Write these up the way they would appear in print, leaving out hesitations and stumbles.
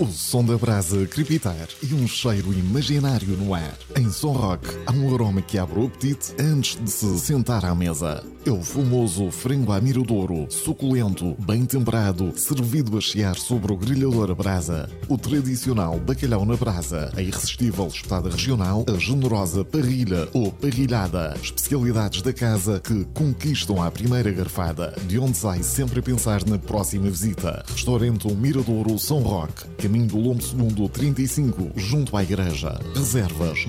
O som da brasa crepitar e um cheiro imaginário no ar. Em Som Rock há um aroma que abre o apetite antes de se sentar à mesa. É o famoso frango à miradouro, suculento, bem temperado, servido a chiar sobre o grelhador a brasa. O tradicional bacalhau na brasa, a irresistível espetada regional, a generosa parrilha ou parrilhada. Especialidades da casa que conquistam à primeira garfada, de onde sai sempre a pensar na próxima visita. Restaurante Miradouro São Roque, caminho do Lombo Segundo 35, junto à igreja. Reservas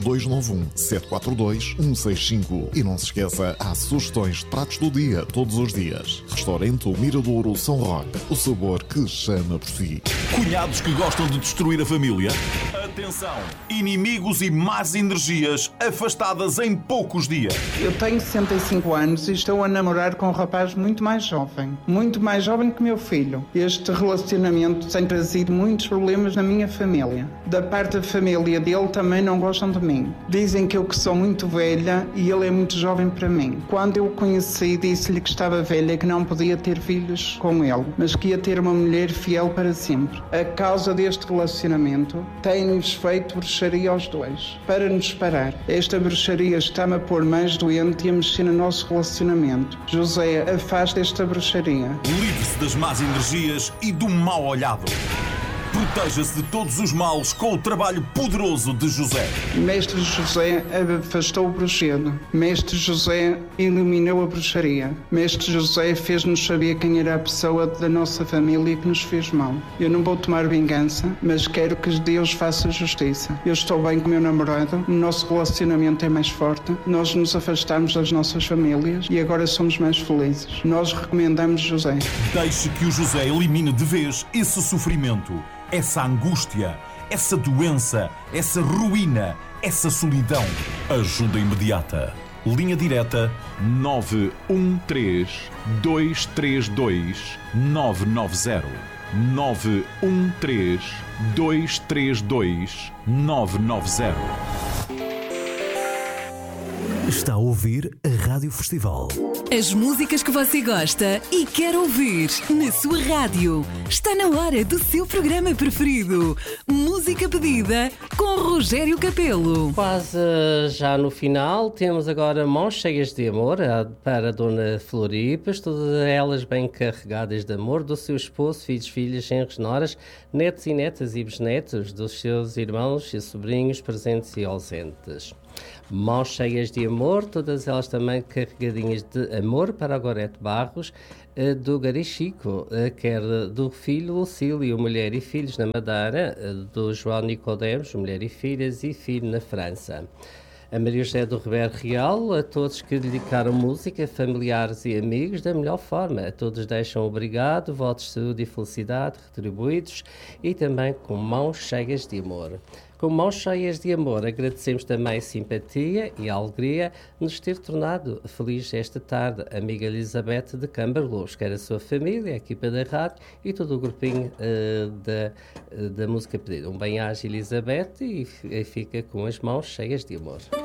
291-742-165. E não se esqueça, há sugestões de pratos do dia, todos os dias. Restaurante Miradouro São Roque, o sabor que chama por si. Cunhados que gostam de destruir a família? Atenção! Inimigos e más energias afastadas em poucos dias. Eu tenho 65 anos e estou a namorar com um rapaz muito mais jovem que meu filho. Este relacionamento tem trazido muitos problemas na minha família. Da parte da família dele também não gostam de mim. Dizem que eu que sou muito velha e ele é muito jovem para mim. Quando eu o conheci, disse-lhe que estava velha e que não podia ter filhos com ele, mas que ia ter uma mulher fiel para sempre. A causa deste relacionamento tem-nos feito bruxaria aos dois, para nos separar. Esta bruxaria está-me a pôr mais doente e a mexer no nosso relacionamento. José, afasta esta bruxaria. Livre-se das más energias e do mau olhado. Proteja-se de todos os males com o trabalho poderoso de José. Mestre José afastou o bruxedo. Mestre José eliminou a bruxaria. Mestre José fez-nos saber quem era a pessoa da nossa família que nos fez mal. Eu não vou tomar vingança, mas quero que Deus faça justiça. Eu estou bem com o meu namorado, o nosso relacionamento é mais forte, nós nos afastamos das nossas famílias e agora somos mais felizes. Nós recomendamos José. Deixe que o José elimine de vez esse sofrimento, essa angústia, essa doença, essa ruína, essa solidão. Ajuda imediata. Linha direta 913-232-990. 913-232-990. Está a ouvir a Rádio Festival. As músicas que você gosta e quer ouvir na sua rádio. Está na hora do seu programa preferido. Música pedida com Rogério Capelo. Quase já no final, temos agora Mãos Cheias de Amor para a Dona Floripas, todas elas bem carregadas de amor do seu esposo, filhos, filhas, genros, noras, netos e netas e bisnetos, dos seus irmãos e sobrinhos presentes e ausentes. Mãos cheias de amor, todas elas também carregadinhas de amor para a Gorete Barros, do Garichico, quer do filho Lucílio, mulher e filhos na Madeira, do João Nicodemos, mulher e filhas e filho na França. A Maria José do Ribeiro Real, a todos que dedicaram música, familiares e amigos da melhor forma. A todos deixam obrigado, votos de saúde e felicidade retribuídos e também com mãos cheias de amor. Com mãos cheias de amor, agradecemos também a simpatia e a alegria de nos ter tornado felizes esta tarde. Amiga Elizabeth de Camberluz, quer a sua família, a equipa da rádio e todo o grupinho da música pedida. Um bem-aja, Elizabeth, e fica com as mãos cheias de amor.